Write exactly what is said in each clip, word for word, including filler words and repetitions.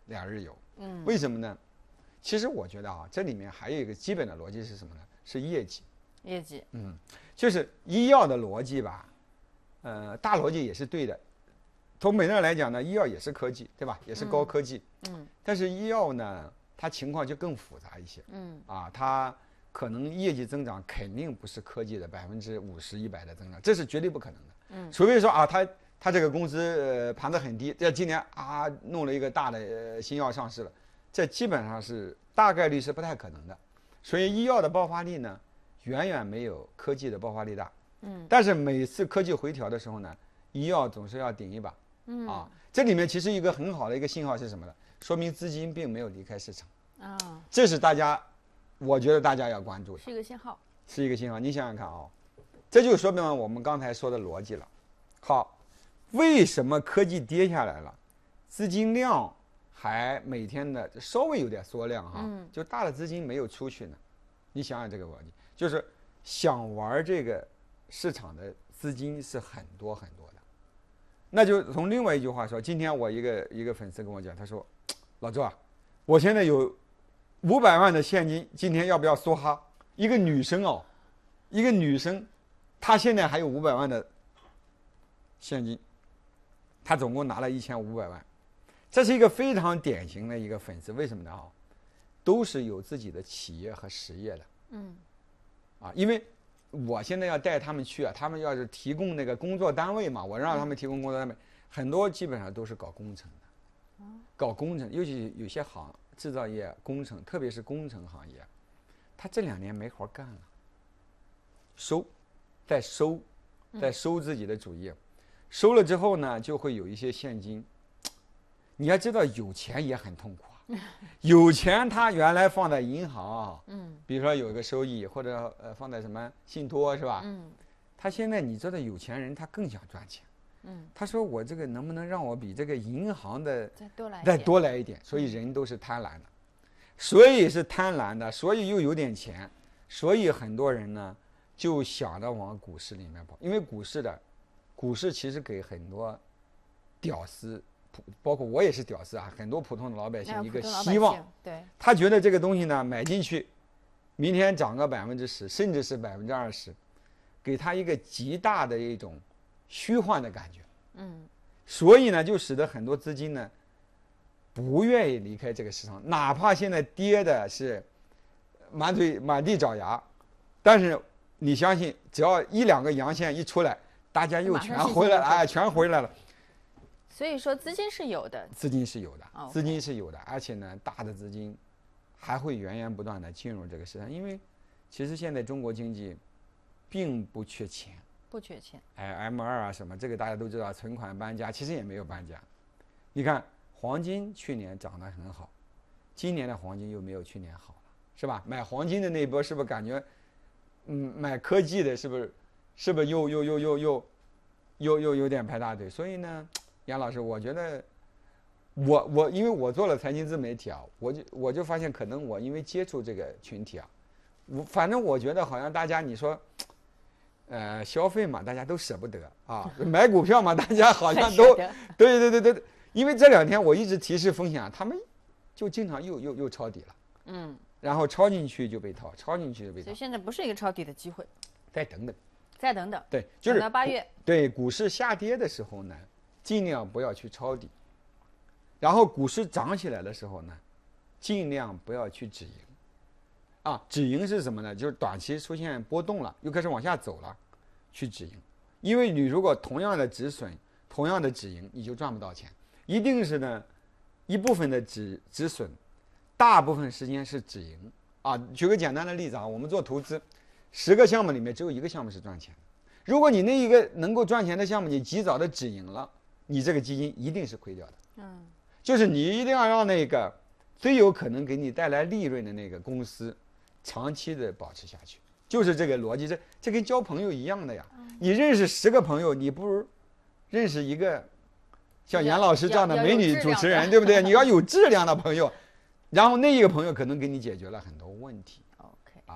两日游。 嗯， 为什么呢？其实我觉得啊，这里面还有一个基本的逻辑是什么呢？是业绩。 业绩， 嗯，就是医药的逻辑吧，呃，大逻辑也是对的。从本质来讲呢，医药也是科技，对吧？也是高科技。 嗯， 但是医药呢，它情况就更复杂一些。 嗯， 啊，它可能业绩增长肯定不是科技的百分之五十、一百的增长，这是绝对不可能的。 嗯， 除非说啊，它它这个公司呃盘子很低，这今年啊弄了一个大的、呃、新药上市了，这基本上是大概率是不太可能的。所以医药的爆发力呢，远远没有科技的爆发力大。 嗯， 但是每次科技回调的时候呢，医药总是要顶一把。 嗯， 啊，这里面其实一个很好的一个信号是什么呢？说明资金并没有离开市场。 啊， 这是大家，我觉得大家要关注的， 是一个信号。 是一个信号。你想想看啊、哦，这就说明了我们刚才说的逻辑了。好，为什么科技跌下来了，资金量还每天的稍微有点缩量哈， 嗯， 就大的资金没有出去呢？你想想这个逻辑，就是想玩这个市场的资金是很多很多的。那就从另外一句话说，今天我一个一个粉丝跟我讲，他说：“老周啊，我现在有五百万的现金，今天要不要梭哈？”一个女生哦，一个女生，她现在还有五百万的现金，她总共拿了一千五百万，这是一个非常典型的一个粉丝。为什么呢？哈，都是有自己的企业和实业的。 嗯， 啊，因为我现在要带他们去啊，他们要是提供那个工作单位嘛，我让他们提供工作单位，很多基本上都是搞工程的，搞工程，尤其有些行制造业、工程，特别是工程行业，他这两年没活干了，收，再收，再收自己的主业，收了之后呢，就会有一些现金。你要知道，有钱也很痛苦啊。有钱他原来放在银行， 嗯， 比如说有一个收益，或者呃放在什么信托是吧？ 嗯， 他现在你知道有钱人他更想赚钱， 嗯， 他说我这个能不能让我比这个银行的再多来一再点多来一点？所以人都是贪婪的，所以是贪婪的，所以又有点钱，所以很多人呢就想着往股市里面跑，因为股市的股市其实给很多屌丝。包括我也是屌丝啊，很多普通的老百姓一个希望， 对， 他觉得这个东西呢买进去，明天涨个百分之十，甚至是百分之二十，给他一个极大的一种虚幻的感觉， 嗯， 所以呢，就使得很多资金呢不愿意离开这个市场，哪怕现在跌的是满嘴满地找牙，但是你相信，只要一两个阳线一出来，大家又全回来了，哎，全回来了。 所以说资金是有的， 资金是有的， okay. 资金是有的，而且呢，大的资金还会源源不断的进入这个市场，因为其实现在中国经济并不缺钱， 不缺钱。 哎 ，M 二啊什么，这个大家都知道，存款搬家，其实也没有搬家。你看黄金去年涨得很好，今年的黄金又没有去年好了，是吧？买黄金的那一波是不是感觉，嗯，买科技的是不是，是不是又又又又又又又有点排大队？所以呢。杨老师，我觉得我我因为我做了财经自媒体啊，我就我就发现可能我因为接触这个群体啊，我反正我觉得好像大家你说，呃，消费嘛，大家都舍不得啊，买股票嘛，大家好像都对对对对，因为这两天我一直提示风险，他们就经常又又又抄底了， 嗯， 然后抄进去就被套，抄进去就被套， 所以现在不是一个抄底的机会， 再等等， 再等等， 对，就是等到八月， 对股市下跌的时候呢。尽量不要去抄底，然后股市涨起来的时候呢，尽量不要去止盈。啊，止盈是什么呢？就是短期出现波动了，又开始往下走了，去止盈。因为你如果同样的止损，同样的止盈，你就赚不到钱。一定是呢，一部分的止止损，大部分时间是止盈。啊，举个简单的例子啊，我们做投资，十个项目里面只有一个项目是赚钱的。如果你那一个能够赚钱的项目，你及早的止盈了。你这个基金一定是亏掉的， 嗯， 就是你一定要让那个最有可能给你带来利润的那个公司，长期的保持下去，就是这个逻辑。这这跟交朋友一样的呀。你认识十个朋友，你不如认识一个像杨老师这样的美女主持人，对不对？你要有质量的朋友，然后那一个朋友可能给你解决了很多问题。 OK 啊。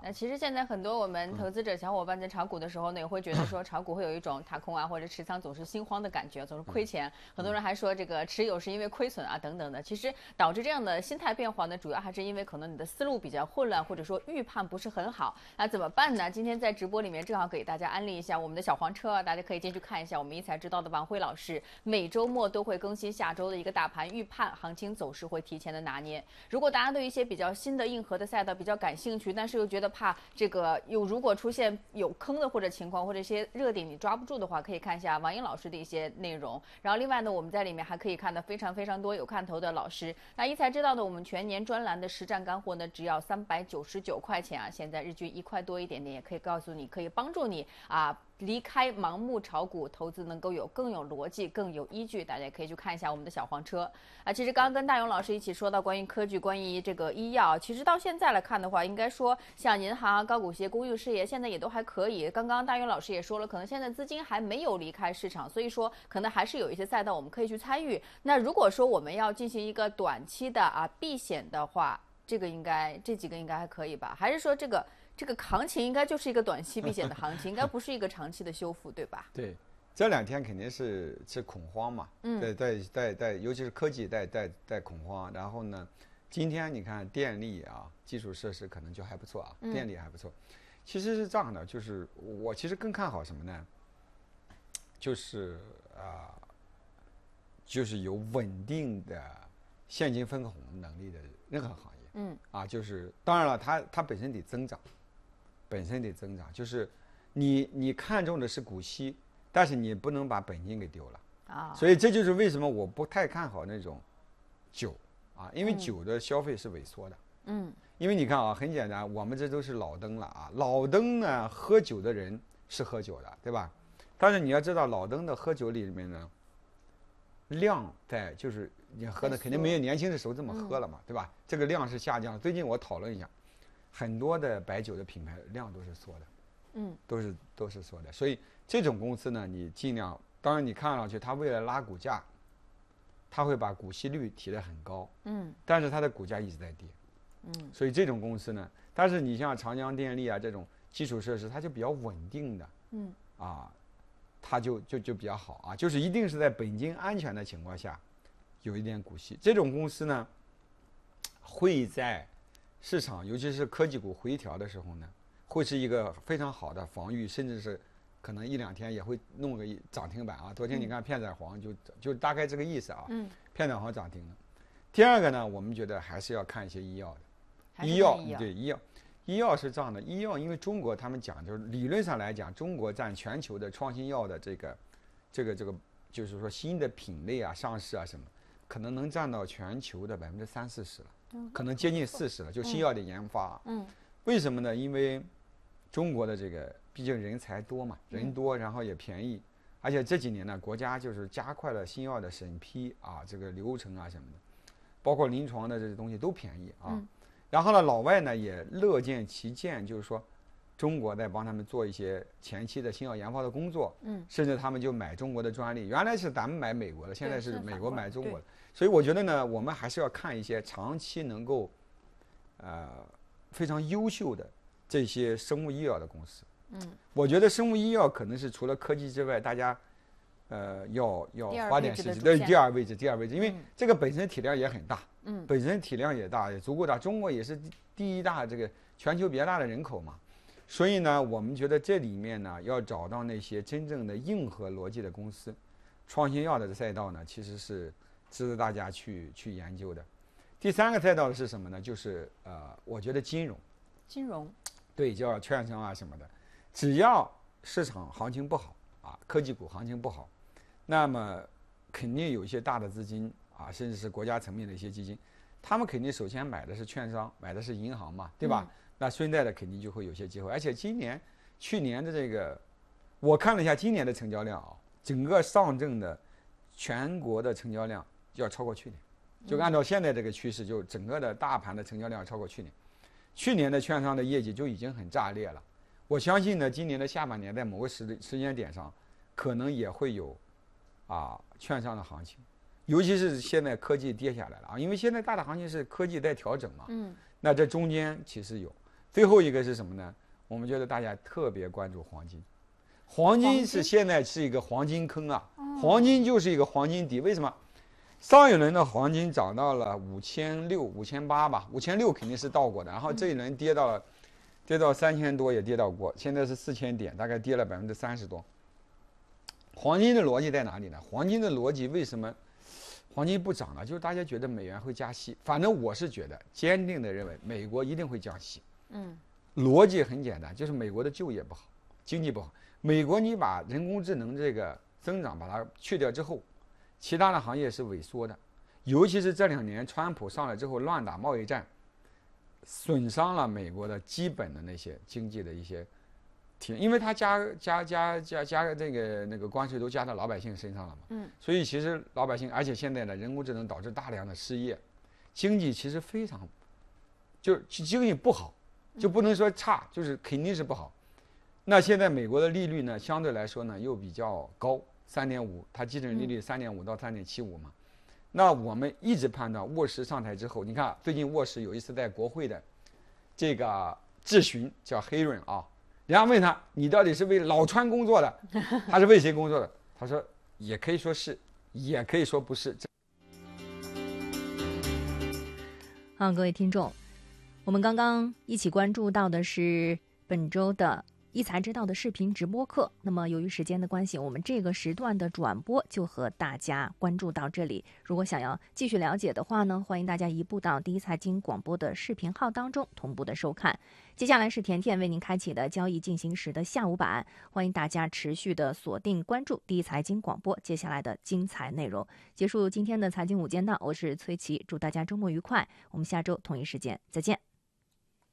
那其实现在很多我们投资者小伙伴在炒股的时候呢，也会觉得说炒股会有一种踏空啊，或者持仓总是心慌的感觉，总是亏钱。很多人还说这个持有是因为亏损啊等等的。其实导致这样的心态变化呢，主要还是因为可能你的思路比较混乱，或者说预判不是很好。那怎么办呢？今天在直播里面正好给大家安利一下我们的小黄车啊，大家可以进去看一下。我们一财知道的王辉老师每周末都会更新下周的一个大盘预判，行情走势会提前的拿捏。如果大家对一些比较新的硬核的赛道比较感兴趣，但是又觉得怕这个有如果出现有坑的或者情况，或者一些热点你抓不住的话，可以看一下王英老师的一些内容。然后另外呢，我们在里面还可以看到非常非常多有看头的老师。那一财知道的我们全年专栏的实战干货呢，只要三百九十九块钱啊，现在日均一块多一点点，也可以告诉你，可以帮助你啊离开盲目炒股，投资能够有更有逻辑、更有依据。大家可以去看一下我们的小黄车啊。其实刚刚跟大勇老师一起说到关于科技、关于这个医药，其实到现在来看的话，应该说像银行、高股息、公寓事业现在也都还可以。刚刚大勇老师也说了，可能现在资金还没有离开市场，所以说可能还是有一些赛道我们可以去参与。那如果说我们要进行一个短期的啊避险的话，这个应该这几个应该还可以吧？还是说这个？这个行情应该就是一个短期避险的行情，应该不是一个长期的修复，对吧？ 对，这两天肯定是是恐慌嘛，嗯，对对对对，尤其是科技带带带恐慌。然后呢，今天你看电力啊，基础设施可能就还不错啊，嗯、电力还不错。其实是这样的，就是我其实更看好什么呢？就是啊、呃，就是有稳定的现金分红能力的任何行业，嗯，啊，就是当然了，它它本身得增长。本身得增长，就是你你看中的是股息，但是你不能把本金给丢了啊。所以这就是为什么我不太看好那种酒啊，因为酒的消费是萎缩的。嗯，因为你看啊，很简单，我们这都是老登了啊。老登呢，喝酒的人是喝酒的，对吧？但是你要知道，老登的喝酒里面呢，量在就是你喝的肯定没有年轻的时候这么喝了嘛，对吧？这个量是下降。最近我讨论一下。很多的白酒的品牌量都是缩的，嗯，都是都是缩的，所以这种公司呢，你尽量，当然你看上去它为了拉股价，它会把股息率提得很高，嗯，但是它的股价一直在跌，嗯，所以这种公司呢，但是你像长江电力啊这种基础设施，它就比较稳定的，嗯，啊，它就就就比较好啊，就是一定是在本金安全的情况下，有一点股息，这种公司呢，会在市场尤其是科技股回调的时候呢，会是一个非常好的防御，甚至是可能一两天也会弄个涨停板啊。昨天你看片仔癀就就大概这个意思啊。嗯。片仔癀涨停了。第二个呢，我们觉得还是要看一些医药的。医药对医药，医药是这样的，医药因为中国他们讲就是理论上来讲，中国占全球的创新药的这个这个这个就是说新的品类啊上市啊什么，可能能占到全球的百分之三四十了。可能接近四十了，就新药的研发。嗯，为什么呢？因为中国的这个毕竟人才多嘛，人多，然后也便宜，而且这几年呢，国家就是加快了新药的审批啊，这个流程啊什么的，包括临床的这些东西都便宜啊。嗯、然后呢，老外呢也乐见其见，就是说中国在帮他们做一些前期的新药研发的工作。嗯，甚至他们就买中国的专利，原来是咱们买美国的，现在是美国买中国的。所以我觉得呢，我们还是要看一些长期能够，呃，非常优秀的这些生物医药的公司。嗯，我觉得生物医药可能是除了科技之外，大家，呃，要要花点时间。对，第二位置，第二位置，因为这个本身体量也很大。嗯，本身体量也大，也足够大。中国也是第一大这个全球比较大的人口嘛，所以呢，我们觉得这里面呢，要找到那些真正的硬核逻辑的公司，创新药的赛道呢，其实是值得大家去去研究的。第三个赛道是什么呢？就是呃，我觉得金融， 金融， 对，叫券商啊什么的，只要市场行情不好啊，科技股行情不好，那么肯定有一些大的资金啊，甚至是国家层面的一些基金，他们肯定首先买的是券商，买的是银行嘛，对吧？嗯、那顺带的肯定就会有些机会。而且今年、去年的这个，我看了一下今年的成交量啊，整个上证的全国的成交量要超过去年，就按照现在这个趋势，就整个的大盘的成交量要超过去年。去年的券商的业绩就已经很炸裂了，我相信呢，今年的下半年在某个时时间点上，可能也会有啊券商的行情，尤其是现在科技跌下来了啊，因为现在大的行情是科技在调整嘛，嗯，那这中间其实有， 最后一个是什么呢？我们觉得大家特别关注黄金，黄金是现在是一个黄金坑啊，黄金就是一个黄金底。为什么？上一轮的黄金涨到了五千六、五千八吧，五千六肯定是到过的，然后这一轮跌到了，跌到三千多也跌到过，现在是四千点，大概跌了百分之三十多。黄金的逻辑在哪里呢？黄金的逻辑为什么黄金不涨了？就是大家觉得美元会加息，反正我是觉得坚定的认为美国一定会降息。 嗯， 逻辑很简单，就是美国的就业不好，经济不好。美国你把人工智能这个增长把它去掉之后，其他的行业是萎缩的，尤其是这两年川普上来之后乱打贸易战，损伤了美国的基本的那些经济的一些体，因为他加加加加加这个那个关税都加到老百姓身上了嘛， 嗯， 所以其实老百姓，而且现在的人工智能导致大量的失业，经济其实非常，就是经济不好，就不能说差，就是肯定是不好。那现在美国的利率呢，相对来说呢又比较高，三点五，它基准利率三点五到三点七五嘛。那我们一直判断沃什上台之后，你看最近沃什有一次在国会的这个质询，叫黑润啊，人家问他你到底是为老川工作的，他是为谁工作的？他说也可以说是，也可以说不是。 好，各位听众，我们刚刚一起关注到的是本周的一财知道的视频直播课。那么由于时间的关系，我们这个时段的转播就和大家关注到这里。如果想要继续了解的话呢，欢迎大家移步到第一财经广播的视频号当中同步的收看。接下来是甜甜为您开启的交易进行时的下午版，欢迎大家持续的锁定关注第一财经广播接下来的精彩内容。结束今天的财经午间档，我是崔琦，祝大家周末愉快，我们下周同一时间再见。